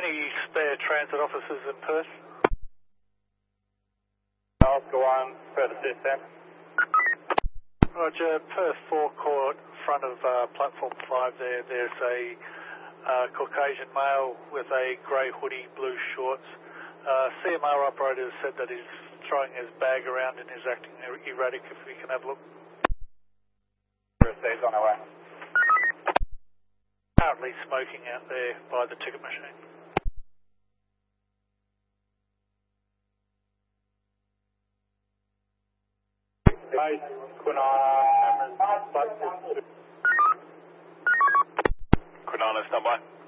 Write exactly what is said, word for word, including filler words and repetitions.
any spare transit officers in Perth? Oscar one, further system. Roger, Perth forecourt, front of uh, platform five there, there's a uh, Caucasian male with a grey hoodie, blue shorts. Uh, C M R operator said that he's throwing his bag around and is acting er erratic. If we can have a look. Received on our way. Currently smoking out there by the ticket machine. Base, Quinana, cameras, platform. Quinana, stand by.